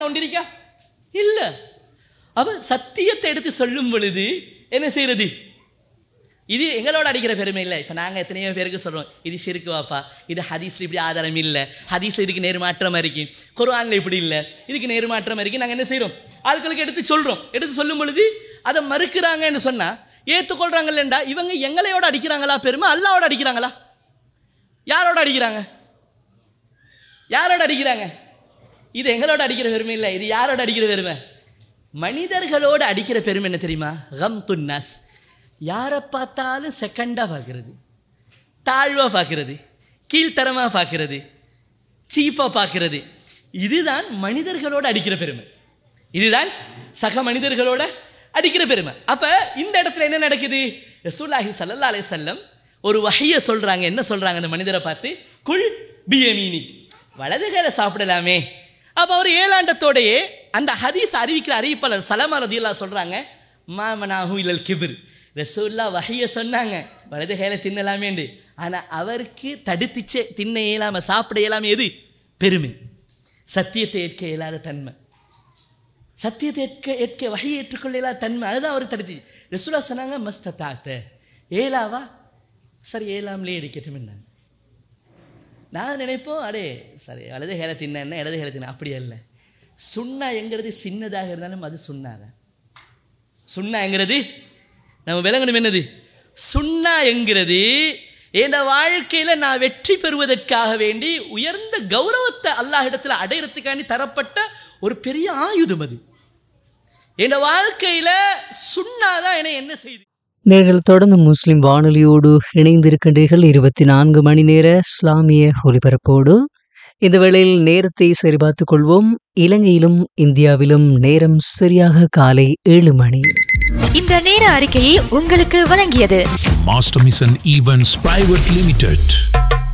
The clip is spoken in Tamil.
ஒன்றிருக்கா இல்ல. அவ சத்தியத்தை எடுத்து சொல்லும் பொழுது என்ன செய்யறது? இது எங்களோட அடிக்கிற பெருமை இல்லை. இப்ப நாங்க எத்தனையோ பேருக்கு சொல்றோம், இது ஷிர்க் வாப்பா, இது ஹதீஸ்ல இப்படி ஆதாரம் இல்லை, ஹதீஸ்ல இதுக்கு நேர்மாற்றமா இருக்கு, குர்ஆன்ல இப்படி இல்லை, இதுக்கு நேர்மாற்றமா இருக்கு. நாங்க என்ன செய்யறோம்? ஆட்களுக்கு எடுத்து சொல்றோம். எடுத்து சொல்லும் பொழுது அதை மறுக்கிறாங்கன்னு சொன்னா ஏத்துக்கொள்றாங்கல்லண்டா, இவங்க எங்களையோட அடிக்கிறாங்களா பெருமை, அல்லாவோட அடிக்கிறாங்களா? யாரோட அடிக்கிறாங்க? யாரோட அடிக்கிறாங்க? இது எங்களோட அடிக்கிற பெருமை இல்லை. இது யாரோட அடிக்கிற பெருமை? மனிதர்களோட அடிக்கிற பெருமை என்ன தெரியுமா? கம்துன் நாஸ். யாரை பார்த்தாலும் செகண்டா பார்க்கறது, தாழ்வா பார்க்கறது, கீழ்த்தரமா பார்க்கறது, சீப்பா பார்க்கறது. இதுதான் மனிதர்களோட அடிக்கிற பெருமை. இதுதான் சக மனிதர்களோட அடிக்கிற பெருமை. அப்ப இந்த இடத்துல என்ன நடக்குது? ரசூலுல்லாஹி ஸல்லல்லாஹு அலைஹி வஸல்லம் ஒரு வஹிய சொல்றாங்க. என்ன சொல்றாங்க? அந்த மனிதரை பார்த்து, குல் பியமீனி, வலது கையில சாப்பிடலாமே. அப்ப அவர் ஏலாண்டத்தோடையே அந்த ஹதீஸ் அறிவிக்கிற அறிவிப்பாளர் சலமா ரலியல்லாஹு சொல்றாங்க, மாமனாஹு இலல் கிப்ர். ரசூலுல்லாஹ் வஹிய சொன்னாங்க வலது கையில தின்னலாமேண்டு. ஆனா அவருக்கு தடுத்துச்சே தின்ன இயலாம, சாப்பிட இயலாம. எது? பெருமை. சத்தியத்தை ஏற்க இயலாத தன்மை, சத்தியத்தை ஏற்க வஹியை ஏற்றுக்கொள்ள இயலாத தன்மை, அதுதான் அவர் தடுத்து. ரசூலுல்லாஹ் சொன்னாங்க, மஸ்ததாத்த, ஏலாவா? சரி, ஏலாமலே இருக்கட்டும். என்ன நான் நினைப்போம், அடே சரி வலது கையில தின்ன இடது கையில தின்ன, அப்படி அல்ல. சுன்னா என்கிறது சின்னதாக இருந்தாலும் அது சுன்னாதான். சுன்னா என்கிறது நம்ம விளங்கணும். என்னது சுன்னா என்கிறது? என் வாழ்க்கையில நான் வெற்றி பெறுவதற்காக வேண்டி உயர்ந்த கௌரவத்தை அல்லாஹ் இடத்துல அடையறதுக்காண்டி தரப்பட்ட ஒரு பெரிய ஆயுதம். அது என் வாழ்க்கையில சுன்னாதான் என்ன செய்து. நீங்கள் தொடர்ந்து முஸ்லிம் வானொலியோடு இணைந்திருக்கின்றீர்கள். 24 மணி நேர இஸ்லாமிய ஒலிபரப்போடு. இந்த வேளையில் நேரத்தை சரிபார்த்துக் கொள்வோம். இலங்கையிலும் இந்தியாவிலும் நேரம் சரியாக காலை 7 மணி. இந்த நேர அறிக்கையை உங்களுக்கு வழங்கியது Master Mission Events Private Limited.